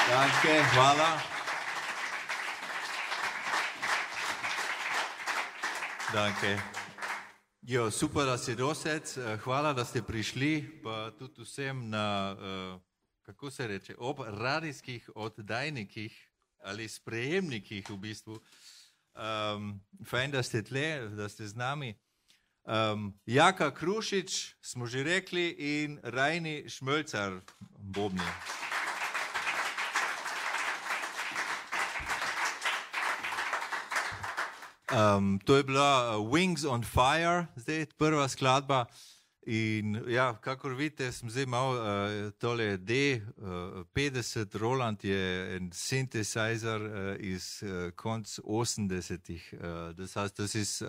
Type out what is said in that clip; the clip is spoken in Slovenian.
Danke, hvala. Danke. Jo, super, da ste dosec. Hvala, da ste prišli, pa tudi vsem na, kako se reče, radijskih oddajnikih ali sprejemnikih v bistvu. Fajn, da ste tle, da ste z nami. Jaka Krušič, smo že rekli, in Rajni Šmölcar, bobni. To je bila Wings on Fire, zdaj prva skladba. In ja, kakor vidite, sem zdaj malo tole D50, Roland je en synthesizer iz konc 80-ih. Das heißt, das ist